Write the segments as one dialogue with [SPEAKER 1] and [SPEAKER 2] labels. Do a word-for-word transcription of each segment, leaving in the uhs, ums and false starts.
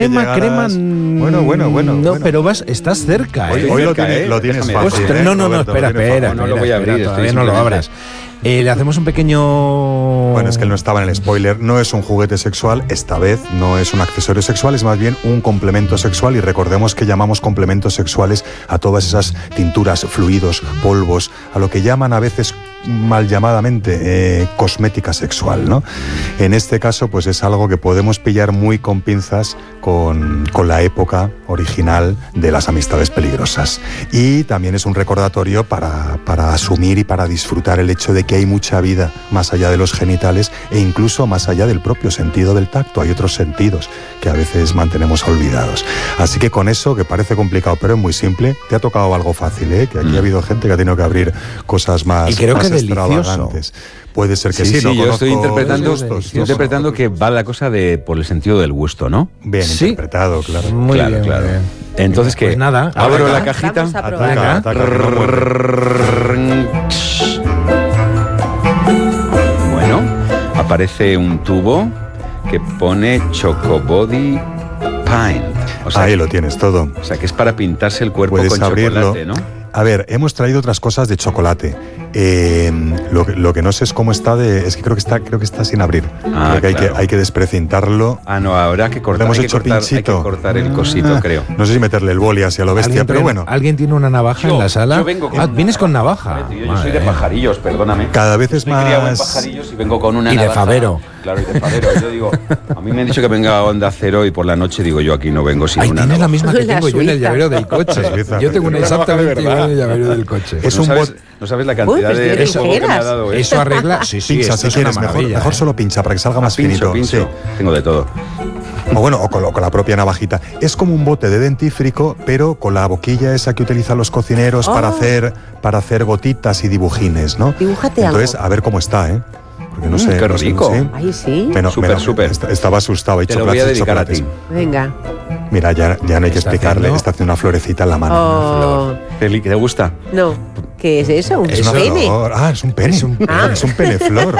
[SPEAKER 1] Crema, crema.
[SPEAKER 2] Bueno, bueno, bueno.
[SPEAKER 1] No,
[SPEAKER 2] bueno.
[SPEAKER 1] pero vas, estás cerca.
[SPEAKER 2] Hoy,
[SPEAKER 1] ¿eh?
[SPEAKER 2] hoy lo,
[SPEAKER 3] cerca,
[SPEAKER 2] tiene,
[SPEAKER 3] ¿eh?
[SPEAKER 2] lo tienes
[SPEAKER 3] Déjame.
[SPEAKER 2] fácil.
[SPEAKER 1] Ostras,
[SPEAKER 2] ¿eh?
[SPEAKER 1] no, no, no,
[SPEAKER 2] Roberto,
[SPEAKER 1] espera,
[SPEAKER 2] lo tienes
[SPEAKER 1] espera,
[SPEAKER 2] fácil.
[SPEAKER 3] No lo voy a abrir,
[SPEAKER 1] espera,
[SPEAKER 3] estoy
[SPEAKER 1] todavía no lo
[SPEAKER 3] simplemente-
[SPEAKER 1] abras. Eh, le hacemos un pequeño...
[SPEAKER 2] Bueno, es que él no estaba en el spoiler. No es un juguete sexual, esta vez no es un accesorio sexual, es más bien un complemento sexual. Y recordemos que llamamos complementos sexuales a todas esas tinturas, fluidos, polvos, a lo que llaman a veces mal llamadamente eh, cosmética sexual, ¿no? En este caso, pues es algo que podemos pillar muy con pinzas con, con la época original de las amistades peligrosas. Y también es un recordatorio para, para asumir y para disfrutar el hecho de que hay mucha vida más allá de los genitales e incluso más allá del propio sentido del tacto. Hay otros sentidos que a veces mantenemos olvidados. Así que con eso, que parece complicado, pero es muy simple, te ha tocado algo fácil, ¿eh? Que aquí
[SPEAKER 3] Mm.
[SPEAKER 2] ha habido gente que ha tenido que abrir cosas más,
[SPEAKER 1] Y creo
[SPEAKER 2] más
[SPEAKER 1] que
[SPEAKER 2] extravagantes. Puede ser que sí,
[SPEAKER 3] sí,
[SPEAKER 2] no
[SPEAKER 3] yo estoy
[SPEAKER 2] conozco
[SPEAKER 3] interpretando,
[SPEAKER 2] los gustos,
[SPEAKER 3] estoy
[SPEAKER 2] no
[SPEAKER 3] interpretando
[SPEAKER 2] conozco.
[SPEAKER 3] que va la cosa de por el sentido del gusto, ¿no?
[SPEAKER 2] Bien
[SPEAKER 1] Sí.
[SPEAKER 2] interpretado, claro.
[SPEAKER 1] Muy
[SPEAKER 3] claro,
[SPEAKER 1] bien,
[SPEAKER 3] claro.
[SPEAKER 1] muy bien.
[SPEAKER 3] Entonces, ¿qué?
[SPEAKER 1] Pues nada,
[SPEAKER 3] abro
[SPEAKER 1] arranca.
[SPEAKER 3] la cajita.
[SPEAKER 4] Vamos a probar.
[SPEAKER 1] Venga.
[SPEAKER 2] Ataca, ataca, que no muerde.
[SPEAKER 3] Bueno, aparece un tubo que pone Chocobody Paint. O sea,
[SPEAKER 2] Ahí lo tienes todo.
[SPEAKER 3] o sea, que es para pintarse el cuerpo
[SPEAKER 2] Puedes
[SPEAKER 3] con
[SPEAKER 2] abrirlo.
[SPEAKER 3] chocolate, ¿no?
[SPEAKER 2] A ver, hemos traído otras cosas de chocolate. Eh, lo, que- lo que no sé es cómo está de. Es que creo que está, creo que está sin abrir.
[SPEAKER 3] Ah,
[SPEAKER 2] creo que hay,
[SPEAKER 3] claro.
[SPEAKER 2] que hay que desprecintarlo.
[SPEAKER 3] Ah, no, habrá que cortar,
[SPEAKER 2] Le hemos
[SPEAKER 3] hay que
[SPEAKER 2] hecho
[SPEAKER 3] cortar, hay que
[SPEAKER 2] pinchito.
[SPEAKER 3] cortar el cosito,
[SPEAKER 2] Ah,
[SPEAKER 3] creo.
[SPEAKER 2] No sé si meterle el boli así a lo bestia,
[SPEAKER 1] ¿Alguien
[SPEAKER 2] pero
[SPEAKER 1] tiene-
[SPEAKER 2] bueno.
[SPEAKER 1] ¿Alguien tiene una navaja
[SPEAKER 3] Yo-
[SPEAKER 1] en la sala?
[SPEAKER 3] yo vengo con
[SPEAKER 1] Ah,
[SPEAKER 3] una
[SPEAKER 1] vienes con
[SPEAKER 3] navaja.
[SPEAKER 1] navaja.
[SPEAKER 3] Tío, yo soy de
[SPEAKER 1] Madre.
[SPEAKER 3] pajarillos, perdóname.
[SPEAKER 2] Cada vez es
[SPEAKER 3] Estoy criado en
[SPEAKER 2] más.
[SPEAKER 3] pajarillos y vengo con una
[SPEAKER 1] Y de
[SPEAKER 3] navaja.
[SPEAKER 1] Favero.
[SPEAKER 3] Claro, y de Favero. Yo digo, a mí me han dicho que venga a Onda Cero y por la noche digo yo aquí no vengo sin
[SPEAKER 1] Ay,
[SPEAKER 3] una
[SPEAKER 1] tienes la
[SPEAKER 3] navaja.
[SPEAKER 1] misma que
[SPEAKER 4] La
[SPEAKER 1] tengo yo en el
[SPEAKER 4] suiza.
[SPEAKER 1] llavero del coche.
[SPEAKER 2] La suiza.
[SPEAKER 1] Yo tengo una
[SPEAKER 3] Pero una navaja de
[SPEAKER 1] exactamente igual
[SPEAKER 3] verdad.
[SPEAKER 1] en el llavero del coche.
[SPEAKER 2] Es
[SPEAKER 3] no
[SPEAKER 2] un
[SPEAKER 3] sabes,
[SPEAKER 2] bot-
[SPEAKER 3] no sabes la
[SPEAKER 4] Uy,
[SPEAKER 3] cantidad
[SPEAKER 4] pues
[SPEAKER 3] de
[SPEAKER 4] tiene
[SPEAKER 3] juego que me ha
[SPEAKER 4] tijeras.
[SPEAKER 3] dado esto.
[SPEAKER 1] Eso arregla. Sí, sí,
[SPEAKER 2] Pincha
[SPEAKER 1] esto
[SPEAKER 2] si
[SPEAKER 1] es
[SPEAKER 2] quieres,
[SPEAKER 1] una
[SPEAKER 2] mejor,
[SPEAKER 1] maravilla,
[SPEAKER 2] mejor
[SPEAKER 1] ¿eh?
[SPEAKER 2] solo pincha para que salga más
[SPEAKER 3] Ah, pincho,
[SPEAKER 2] finito.
[SPEAKER 3] pincho.
[SPEAKER 2] Sí.
[SPEAKER 3] Tengo de todo.
[SPEAKER 2] O bueno, o con, lo- con la propia navajita. Es como un bote de dentífrico, pero con la boquilla esa que utilizan los cocineros
[SPEAKER 4] Oh.
[SPEAKER 2] para hacer para hacer gotitas y dibujines, ¿no?
[SPEAKER 4] Dibújate algo.
[SPEAKER 2] Entonces, a ver cómo está, ¿eh? Porque no
[SPEAKER 3] Mm,
[SPEAKER 2] sé.
[SPEAKER 3] qué
[SPEAKER 2] no sé,
[SPEAKER 3] rico.
[SPEAKER 2] ¿sí?
[SPEAKER 4] Ay, sí.
[SPEAKER 2] Bueno,
[SPEAKER 3] Súper,
[SPEAKER 2] mira,
[SPEAKER 3] súper.
[SPEAKER 2] est- Estaba asustado. Hay
[SPEAKER 3] Te lo voy a
[SPEAKER 2] chocolates y
[SPEAKER 3] dedicar a ti.
[SPEAKER 2] chocolates.
[SPEAKER 4] Venga.
[SPEAKER 2] Mira, ya, ya no hay que
[SPEAKER 1] Está
[SPEAKER 2] explicarle.
[SPEAKER 1] haciendo-
[SPEAKER 2] Está haciendo una florecita en la mano.
[SPEAKER 4] Oh,
[SPEAKER 3] ¿Te, ¿Te gusta?
[SPEAKER 4] no. ¿Qué es eso? ¿Un
[SPEAKER 2] Es una
[SPEAKER 4] pene?
[SPEAKER 2] flor. Ah, es un pene.
[SPEAKER 1] Es un pene.
[SPEAKER 4] Ah.
[SPEAKER 2] Es un peneflor.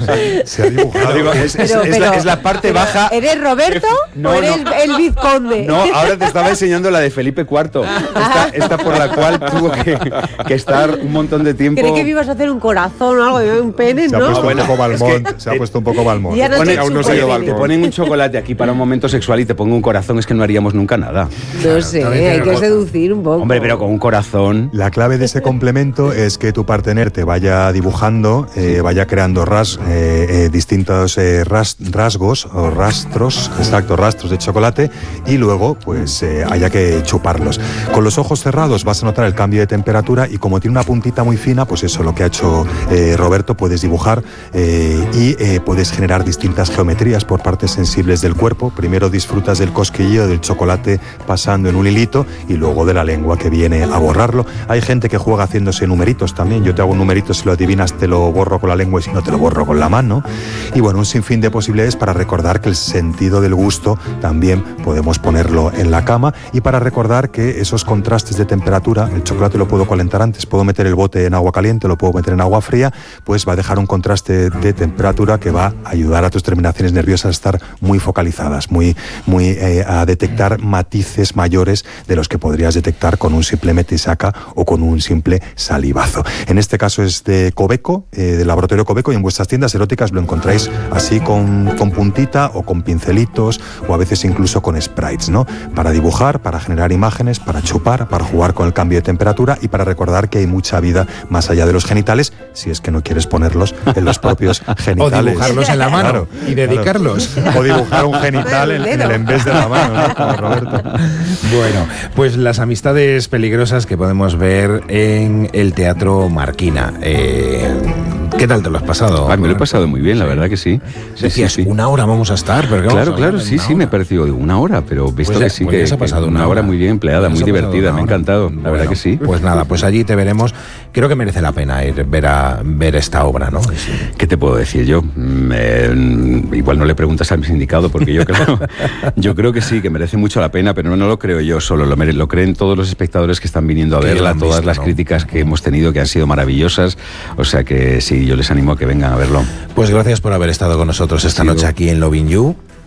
[SPEAKER 2] Se ha dibujado.
[SPEAKER 3] Digo, es, es-
[SPEAKER 4] Pero-
[SPEAKER 3] es la,
[SPEAKER 4] pero-
[SPEAKER 3] es la parte baja.
[SPEAKER 4] ¿Eres Roberto
[SPEAKER 3] No,
[SPEAKER 4] o eres
[SPEAKER 3] no.
[SPEAKER 4] el vizconde?
[SPEAKER 3] No, ahora te estaba enseñando la de Felipe cuarto. Esta, esta por la cual tuvo que, que estar un montón de tiempo.
[SPEAKER 4] Creí que me ibas a hacer un corazón o algo de un pene,
[SPEAKER 2] Se ha
[SPEAKER 4] ¿no?
[SPEAKER 2] puesto
[SPEAKER 3] bueno,
[SPEAKER 2] un poco
[SPEAKER 3] es
[SPEAKER 2] Balmont.
[SPEAKER 3] que-
[SPEAKER 2] Se ha puesto un poco Balmont.
[SPEAKER 4] Ya no
[SPEAKER 3] Pone-
[SPEAKER 4] te
[SPEAKER 3] aún no
[SPEAKER 4] chupo
[SPEAKER 3] se ha ido
[SPEAKER 4] el
[SPEAKER 3] Balcón.
[SPEAKER 4] pene.
[SPEAKER 3] Te ponen un chocolate aquí para un momento sexual y te pongo un corazón, es que no haríamos nunca nada.
[SPEAKER 4] No sé,
[SPEAKER 1] también
[SPEAKER 4] hay
[SPEAKER 1] tiene
[SPEAKER 4] que
[SPEAKER 1] razón.
[SPEAKER 4] seducir un poco.
[SPEAKER 3] Hombre, pero con un corazón.
[SPEAKER 2] La clave de ese complemento es que tu partener te vaya dibujando, eh, vaya creando ras, eh, eh, distintos eh, ras- rasgos o rastros, exacto, rastros de chocolate y luego pues eh, haya que chuparlos. Con los ojos cerrados vas a notar el cambio de temperatura y como tiene una puntita muy fina, pues eso, lo que ha hecho eh, Roberto, puedes dibujar eh, y eh, puedes generar distintas geometrías por partes sensibles del cuerpo. Primero disfrutas del cosquilleo del chocolate pasando en un hilito y luego de la lengua que viene a borrarlo. Hay gente que juega haciéndose numeritos también. Yo te hago un numerito, si lo adivinas te lo borro con la lengua y si no te lo borro con la mano. Y bueno, un sinfín de posibilidades para recordar que el sentido del gusto también podemos ponerlo en la cama y para recordar que esos contrastes de temperatura, el chocolate lo puedo calentar antes, puedo meter el bote en agua caliente, lo puedo meter en agua fría, pues va a dejar un contraste de temperatura que va a ayudar a tus terminaciones nerviosas a estar muy focalizadas, muy, muy eh, a detectar matices mayores de los que podrías detectar con un simple metisaca o con un simple salivazo. En este caso es de Cobeco, eh, del laboratorio Cobeco, y en vuestras tiendas eróticas lo encontráis así con, con puntita o con pincelitos o a veces incluso con sprites, ¿no? Para dibujar, para generar imágenes, para chupar, para jugar con el cambio de temperatura y para recordar que hay mucha vida más allá de los genitales, si es que no quieres ponerlos en los propios
[SPEAKER 1] O
[SPEAKER 2] genitales.
[SPEAKER 1] dibujarlos en la mano
[SPEAKER 2] Claro,
[SPEAKER 1] y dedicarlos.
[SPEAKER 2] claro. O dibujar un genital en, en el en vez de la mano, ¿no? Como Roberto.
[SPEAKER 1] Bueno, pues las amistades peligrosas que podemos ver en el Teatro Marquina. Eh, ¿Qué tal te lo has pasado?
[SPEAKER 3] Ay, me lo he pasado muy bien, la verdad que sí. Sí,
[SPEAKER 1] Decías,
[SPEAKER 3] sí, sí.
[SPEAKER 1] una hora vamos a estar, pero ¿qué vamos
[SPEAKER 3] Claro,
[SPEAKER 1] a
[SPEAKER 3] claro,
[SPEAKER 1] hablar?
[SPEAKER 3] sí,
[SPEAKER 1] Una
[SPEAKER 3] sí, me
[SPEAKER 1] hora.
[SPEAKER 3] pareció digo, una hora, pero visto
[SPEAKER 1] Pues ya-
[SPEAKER 3] que sí,
[SPEAKER 1] pues
[SPEAKER 3] que,
[SPEAKER 1] ya se ha
[SPEAKER 3] que
[SPEAKER 1] pasado
[SPEAKER 3] una
[SPEAKER 1] una
[SPEAKER 3] hora
[SPEAKER 1] hora.
[SPEAKER 3] muy bien empleada,
[SPEAKER 1] Ya
[SPEAKER 3] muy
[SPEAKER 1] se ha pasado
[SPEAKER 3] divertida,
[SPEAKER 1] una
[SPEAKER 3] me ha
[SPEAKER 1] hora.
[SPEAKER 3] encantado, la
[SPEAKER 1] Bueno,
[SPEAKER 3] verdad que sí.
[SPEAKER 1] Pues nada, pues allí te veremos. Creo que merece la pena ir ver a ver esta obra, ¿no?
[SPEAKER 3] ¿Qué te puedo decir yo? Mm, eh, igual no le preguntas al indicado porque yo creo, yo creo que sí, que merece mucho la pena, pero no, no lo creo yo solo, lo, mere- lo creen todos los espectadores que están viniendo a
[SPEAKER 1] Que ya lo
[SPEAKER 3] verla,
[SPEAKER 1] han
[SPEAKER 3] todas
[SPEAKER 1] visto,
[SPEAKER 3] las
[SPEAKER 1] ¿no?
[SPEAKER 3] críticas que hemos tenido que han sido maravillosas, o sea que sí, yo les animo a que vengan a verlo.
[SPEAKER 1] Pues gracias por haber estado con nosotros esta
[SPEAKER 3] sido-
[SPEAKER 1] noche aquí en Loving You.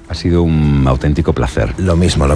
[SPEAKER 3] Ha sido un auténtico placer.
[SPEAKER 1] Lo mismo, lo